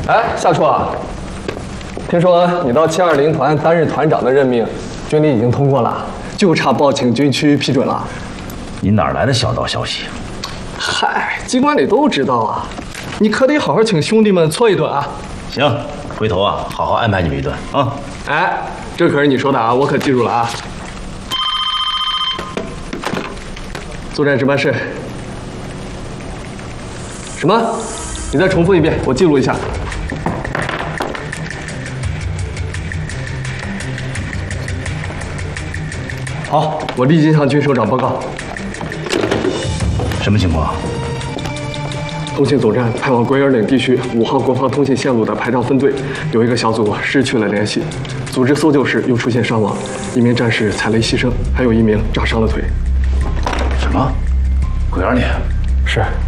哎，夏初啊，听说你到720团担任团长的任命，军里已经通过了，就差报请军区批准了。 你哪来的小道消息？ 嗨，机关里都知道啊，你可得好好请兄弟们搓一顿啊。 行，回头啊，好好安排你们一顿啊。 哎，这可是你说的啊，我可记住了啊。作战值班室。什么？你再重复一遍，我记录一下。好，我立即向军首长报告。 什么情况？ 通信总站派往鬼儿岭地区5号国防通信线路的排障分队有一个小组失去了联系，组织搜救时又出现伤亡，1名战士踩雷牺牲，还有1名炸伤了腿。 什么？鬼儿岭？ 是。